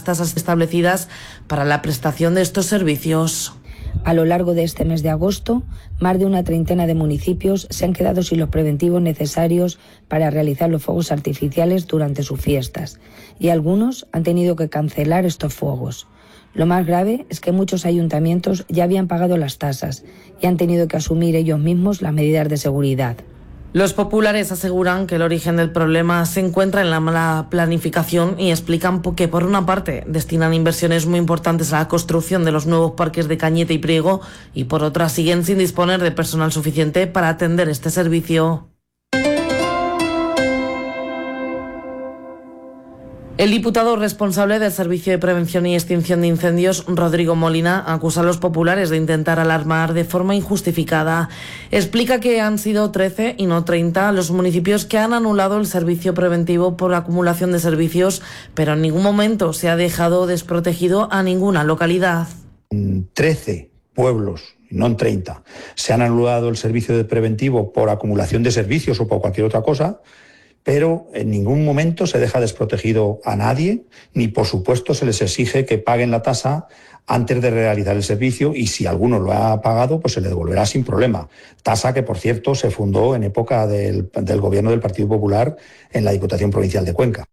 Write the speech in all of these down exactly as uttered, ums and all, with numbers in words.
las tasas establecidas para la prestación de estos servicios. A lo largo de este mes de agosto, más de una treintena de municipios se han quedado sin los preventivos necesarios para realizar los fuegos artificiales durante sus fiestas, y algunos han tenido que cancelar estos fuegos. Lo más grave es que muchos ayuntamientos ya habían pagado las tasas y han tenido que asumir ellos mismos las medidas de seguridad. Los populares aseguran que el origen del problema se encuentra en la mala planificación y explican que, por una parte, destinan inversiones muy importantes a la construcción de los nuevos parques de Cañete y Priego y, por otra, siguen sin disponer de personal suficiente para atender este servicio. El diputado responsable del Servicio de Prevención y Extinción de Incendios, Rodrigo Molina, acusa a los populares de intentar alarmar de forma injustificada. Explica que han sido trece y no treinta los municipios que han anulado el servicio preventivo por acumulación de servicios, pero en ningún momento se ha dejado desprotegido a ninguna localidad. trece pueblos, no en treinta, se han anulado el servicio de preventivo por acumulación de servicios o por cualquier otra cosa, pero en ningún momento se deja desprotegido a nadie, ni por supuesto se les exige que paguen la tasa antes de realizar el servicio, y si alguno lo ha pagado, pues se le devolverá sin problema. Tasa que, por cierto, se fundó en época del, del gobierno del Partido Popular en la Diputación Provincial de Cuenca.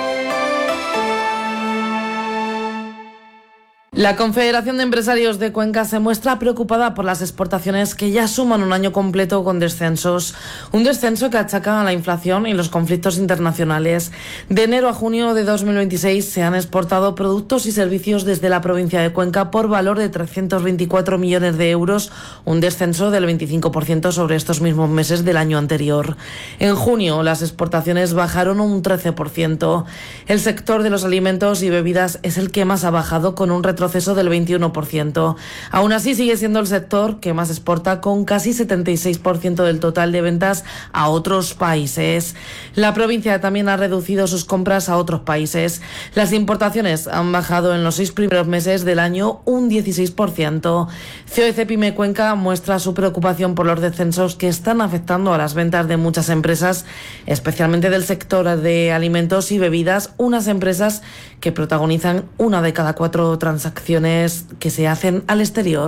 La Confederación de Empresarios de Cuenca se muestra preocupada por las exportaciones que ya suman un año completo con descensos. Un descenso que achaca a la inflación y los conflictos internacionales. De enero a junio de dos mil veintiséis se han exportado productos y servicios desde la provincia de Cuenca por valor de trescientos veinticuatro millones de euros, un descenso del veinticinco por ciento sobre estos mismos meses del año anterior. En junio las exportaciones bajaron un trece por ciento. El sector de los alimentos y bebidas es el que más ha bajado, con un retroceso del veintiuno por ciento. Aún así sigue siendo el sector que más exporta, con casi setenta y seis por ciento del total de ventas a otros países. La provincia también ha reducido sus compras a otros países. Las importaciones han bajado en los seis primeros meses del año un dieciséis por ciento. C O E C Pyme Cuenca muestra su preocupación por los descensos que están afectando a las ventas de muchas empresas, especialmente del sector de alimentos y bebidas, unas empresas que protagonizan una de cada cuatro transacciones que se hacen al exterior.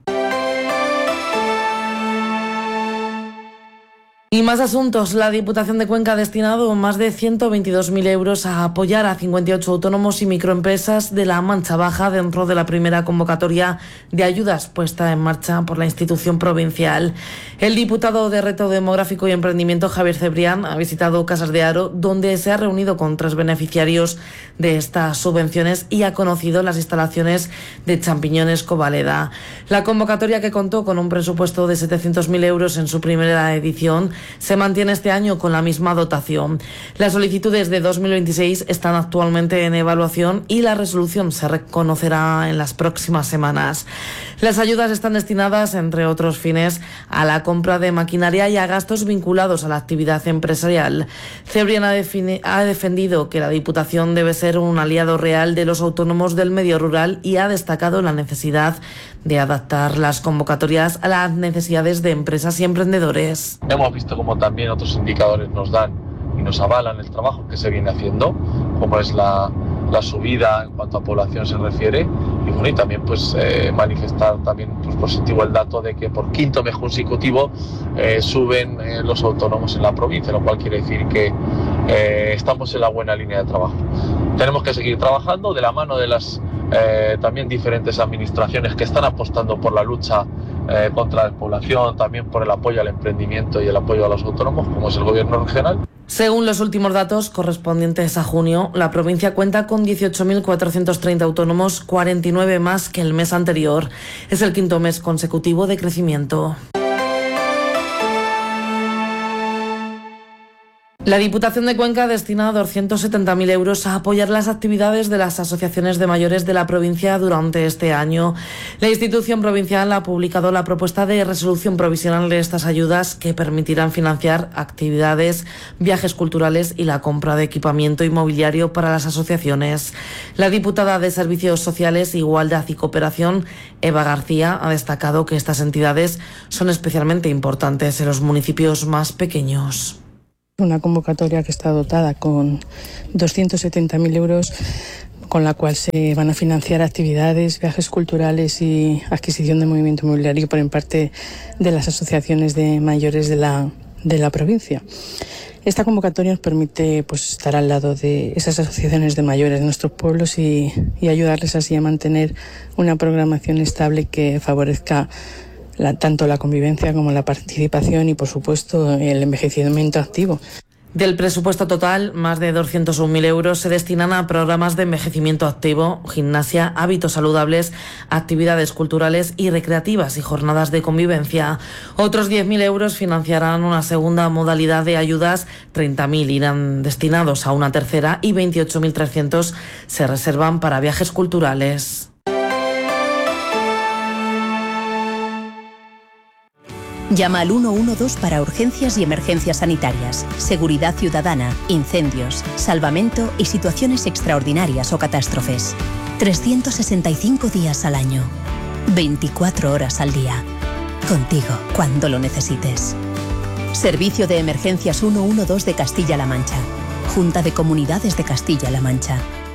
Y más asuntos. La Diputación de Cuenca ha destinado más de ciento veintidós mil euros a apoyar a cincuenta y ocho autónomos y microempresas de la Mancha Baja dentro de la primera convocatoria de ayudas puesta en marcha por la institución provincial. El diputado de Reto Demográfico y Emprendimiento, Javier Cebrián, ha visitado Casas de Haro, donde se ha reunido con tres beneficiarios de estas subvenciones y ha conocido las instalaciones de Champiñones Covaleda. La convocatoria, que contó con un presupuesto de setecientos mil euros en su primera edición, se mantiene este año con la misma dotación. Las solicitudes de dos mil veintiséis están actualmente en evaluación y la resolución se reconocerá en las próximas semanas. Las ayudas están destinadas, entre otros fines, a la compra de maquinaria y a gastos vinculados a la actividad empresarial. Cebrián ha, defini- ha defendido que la Diputación debe ser un aliado real de los autónomos del medio rural y ha destacado la necesidad de adaptar las convocatorias a las necesidades de empresas y emprendedores. Hemos visto como también otros indicadores nos dan y nos avalan el trabajo que se viene haciendo, como es la, la subida en cuanto a población se refiere, y bueno, y también pues eh, manifestar también pues, positivo el dato de que por quinto mes consecutivo eh, suben eh, los autónomos en la provincia, lo cual quiere decir que eh, estamos en la buena línea de trabajo. Tenemos que seguir trabajando de la mano de las eh, también diferentes administraciones que están apostando por la lucha eh, contra la población, también por el apoyo al emprendimiento y el apoyo a los autónomos, como es el gobierno regional. Según los últimos datos correspondientes a junio, la provincia cuenta con dieciocho mil cuatrocientos treinta autónomos, cuarenta y nueve más que el mes anterior. Es el quinto mes consecutivo de crecimiento. La Diputación de Cuenca ha destinado doscientos setenta mil euros a apoyar las actividades de las asociaciones de mayores de la provincia durante este año. La institución provincial ha publicado la propuesta de resolución provisional de estas ayudas, que permitirán financiar actividades, viajes culturales y la compra de equipamiento inmobiliario para las asociaciones. La diputada de Servicios Sociales, Igualdad y Cooperación, Eva García, ha destacado que estas entidades son especialmente importantes en los municipios más pequeños. Una convocatoria que está dotada con doscientos setenta mil euros con la cual se van a financiar actividades, viajes culturales y adquisición de movimiento inmobiliario por parte de las asociaciones de mayores de la, de la provincia. Esta convocatoria nos permite pues, estar al lado de esas asociaciones de mayores de nuestros pueblos y, y ayudarles así a mantener una programación estable que favorezca la, tanto la convivencia como la participación y, por supuesto, el envejecimiento activo. Del presupuesto total, más de doscientos un mil euros se destinan a programas de envejecimiento activo, gimnasia, hábitos saludables, actividades culturales y recreativas y jornadas de convivencia. Otros diez mil euros financiarán una segunda modalidad de ayudas, treinta mil irán destinados a una tercera y veintiocho mil trescientos se reservan para viajes culturales. Llama al uno uno dos para urgencias y emergencias sanitarias, seguridad ciudadana, incendios, salvamento y situaciones extraordinarias o catástrofes. trescientos sesenta y cinco días al año, veinticuatro horas al día. Contigo cuando lo necesites. Servicio de Emergencias uno uno dos de Castilla-La Mancha. Junta de Comunidades de Castilla-La Mancha.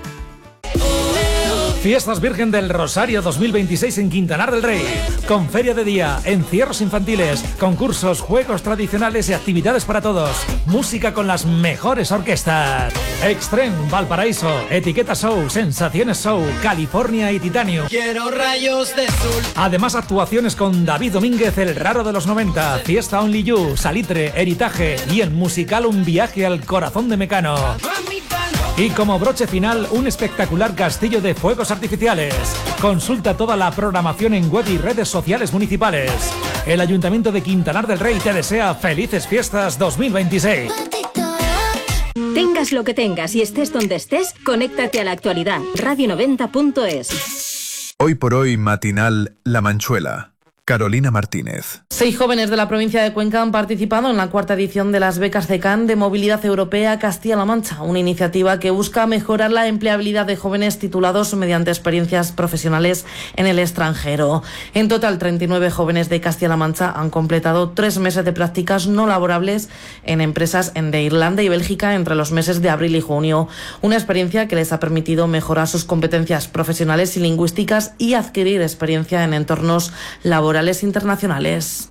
Fiestas Virgen del Rosario dos mil veintiséis en Quintanar del Rey. Con feria de día, encierros infantiles, concursos, juegos tradicionales y actividades para todos. Música con las mejores orquestas. Extreme, Valparaíso, Etiqueta Show, Sensaciones Show, California y Titanium. Quiero rayos de sol. Además, actuaciones con David Domínguez, el raro de los noventa, Fiesta Only You, Salitre, Heritaje y en musical Un viaje al corazón de Mecano. Y como broche final, un espectacular castillo de fuegos artificiales. Consulta toda la programación en web y redes sociales municipales. El Ayuntamiento de Quintanar del Rey te desea felices fiestas dos mil veintiséis. Tengas lo que tengas y estés donde estés, conéctate a la actualidad. radio noventa punto es. Hoy por hoy matinal La Manchuela. Carolina Martínez. Seis jóvenes de la provincia de Cuenca han participado en la cuarta edición de las becas C E C A N de Movilidad Europea Castilla-La Mancha, una iniciativa que busca mejorar la empleabilidad de jóvenes titulados mediante experiencias profesionales en el extranjero. En total, treinta y nueve jóvenes de Castilla-La Mancha han completado tres meses de prácticas no laborables en empresas de Irlanda y Bélgica entre los meses de abril y junio. Una experiencia que les ha permitido mejorar sus competencias profesionales y lingüísticas y adquirir experiencia en entornos laborales internacionales.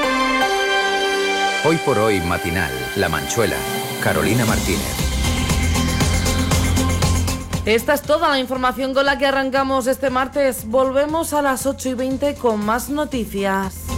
Hoy por hoy matinal, La Manchuela, Carolina Martínez. Esta es toda la información con la que arrancamos este martes. Volvemos a las ocho y veinte con más noticias.